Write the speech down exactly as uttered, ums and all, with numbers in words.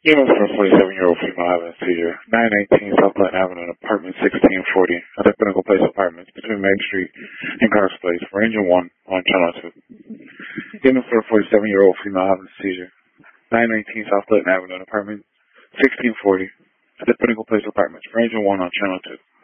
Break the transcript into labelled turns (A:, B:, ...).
A: Yeah, for a forty-seven-year-old female having a seizure. nine eighteen South Blunt Avenue, apartment sixteen forty, at the Pinnacle Place Apartments, between Main Street and Cox Place, for Angel one on Channel two. Given for a forty-seven-year-old female having a seizure. nine eighteen South Blunt Avenue, apartment sixteen forty, at the Pinnacle Place Apartments, for Angel one on Channel two.